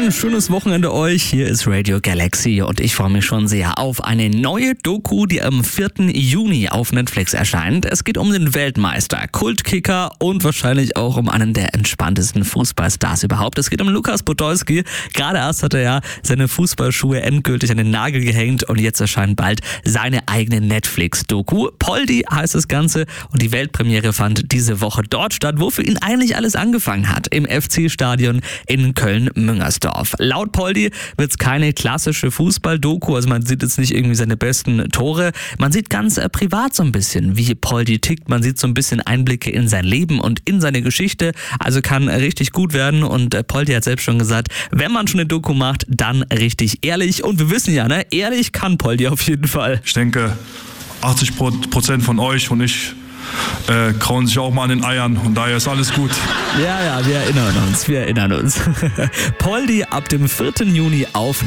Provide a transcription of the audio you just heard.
Ein schönes Wochenende euch. Hier ist Radio Galaxy und ich freue mich schon sehr auf eine neue Doku, die am 4. Juni auf Netflix erscheint. Es geht um den Weltmeister, Kultkicker und wahrscheinlich auch um einen der entspanntesten Fußballstars überhaupt. Es geht um Lukas Podolski. Gerade erst hat er ja seine Fußballschuhe endgültig an den Nagel gehängt und jetzt erscheint bald seine eigene Netflix-Doku. Poldi heißt das Ganze und die Weltpremiere fand diese Woche dort statt, wo für ihn eigentlich alles angefangen hat. Im FC-Stadion in Köln-Müngersdorf. Laut Poldi wird es keine klassische Fußball-Doku, also man sieht jetzt nicht irgendwie seine besten Tore. Man sieht ganz privat so ein bisschen, wie Poldi tickt. Man sieht so ein bisschen Einblicke in sein Leben und in seine Geschichte. Also kann richtig gut werden und Poldi hat selbst schon gesagt, wenn man schon eine Doku macht, dann richtig ehrlich. Und wir wissen ja, ne, ehrlich kann Poldi auf jeden Fall. Ich denke, 80% von euch und ich krauen sich auch mal an den Eiern und daher ist alles gut. Ja, wir erinnern uns. Poldi ab dem 4. Juni auf